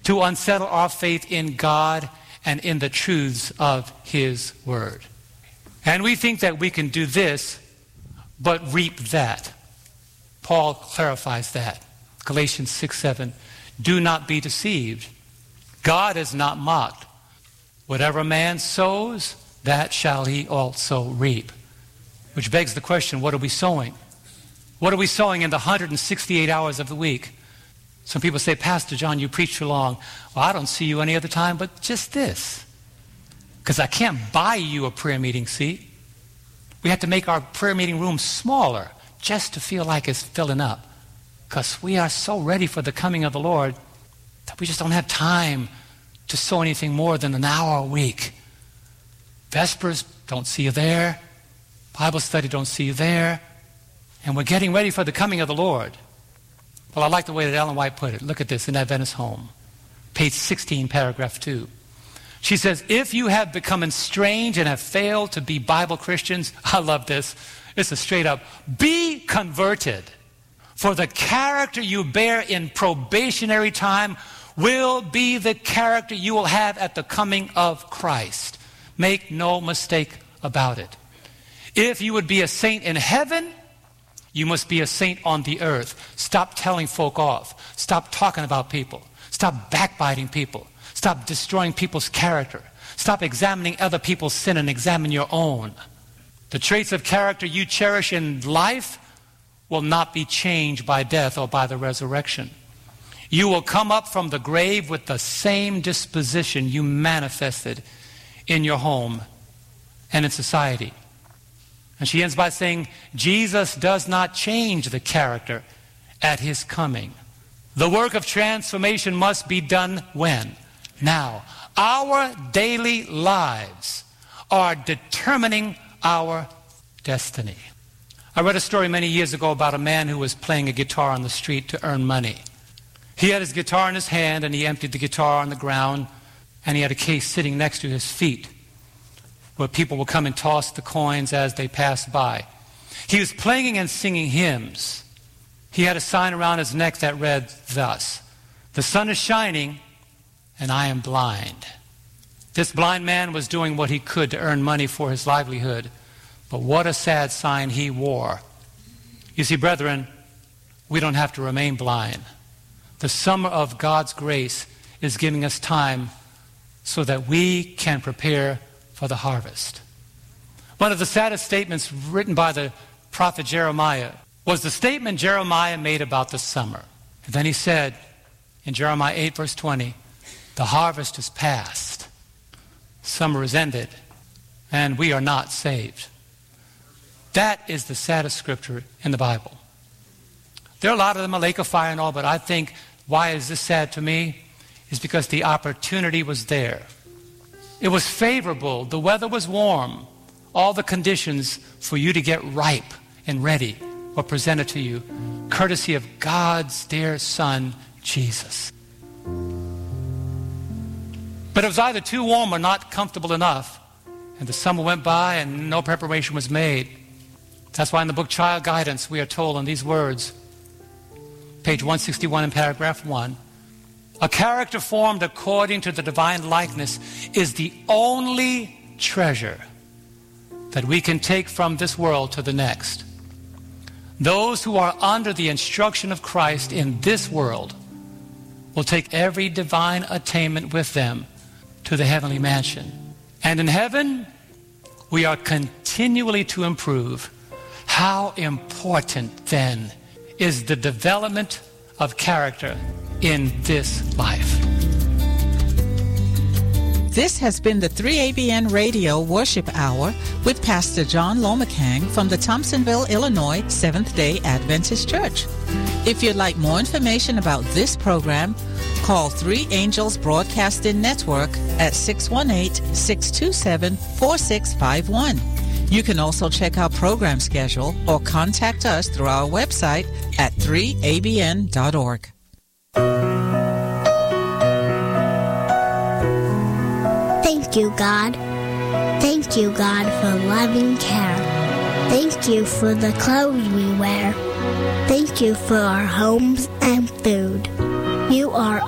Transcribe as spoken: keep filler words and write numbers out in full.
to unsettle our faith in God and in the truths of His Word. And we think that we can do this, but reap that. Paul clarifies that. Galatians six seven. Do not be deceived. God is not mocked. Whatever man sows, that shall he also reap. Which begs the question, what are we sowing? What are we sowing in the one hundred sixty-eight hours of the week? Some people say, Pastor John, you preach too long. Well, I don't see you any other time but just this. Because I can't buy you a prayer meeting seat. We have to make our prayer meeting room smaller just to feel like it's filling up. Because we are so ready for the coming of the Lord that we just don't have time to sow anything more than an hour a week. Vespers, don't see you there. Bible study, don't see you there. And we're getting ready for the coming of the Lord. Well, I like the way that Ellen White put it. Look at this in Adventist Home. Page sixteen, paragraph two. She says, if you have become estranged and have failed to be Bible Christians, I love this. It's a straight up, be converted. For the character you bear in probationary time will be the character you will have at the coming of Christ. Make no mistake about it. If you would be a saint in heaven, you must be a saint on the earth. Stop telling folk off. Stop talking about people. Stop backbiting people. Stop destroying people's character. Stop examining other people's sin and examine your own. The traits of character you cherish in life will not be changed by death or by the resurrection. You will come up from the grave with the same disposition you manifested in your home and in society. And she ends by saying, Jesus does not change the character at His coming. The work of transformation must be done when? Now. Our daily lives are determining our destiny. I read a story many years ago about a man who was playing a guitar on the street to earn money. He had his guitar in his hand and he emptied the guitar on the ground, and he had a case sitting next to his feet where people would come and toss the coins as they passed by. He was playing and singing hymns. He had a sign around his neck that read thus, "The sun is shining and I am blind." This blind man was doing what he could to earn money for his livelihood, but what a sad sign he wore. You see, brethren, we don't have to remain blind. The summer of God's grace is giving us time so that we can prepare for the harvest. One of the saddest statements written by the prophet Jeremiah was the statement Jeremiah made about the summer. And then he said in Jeremiah eight verse twenty, the harvest is past, summer is ended, and we are not saved. That is the saddest scripture in the Bible. There are a lot of them, a lake of fire and all, but I think why is this sad to me is because the opportunity was there. It was favorable. The weather was warm. All the conditions for you to get ripe and ready were presented to you, courtesy of God's dear Son, Jesus. But it was either too warm or not comfortable enough, and the summer went by and no preparation was made. That's why in the book Child Guidance we are told in these words, page one sixty-one in paragraph one, a character formed according to the divine likeness is the only treasure that we can take from this world to the next. Those who are under the instruction of Christ in this world will take every divine attainment with them to the heavenly mansion. And in heaven, we are continually to improve. How important, then, is the development of character in this life? This has been the three A B N Radio Worship Hour with Pastor John Lomacang from the Thompsonville, Illinois Seventh-day Adventist Church. If you'd like more information about this program, call Three Angels Broadcasting Network at six one eight, six two seven, four six five one. You can also check our program schedule or contact us through our website at three A B N dot org. Thank you, God. Thank you, God, for loving care. Thank you for the clothes we wear. Thank you for our homes and food. You are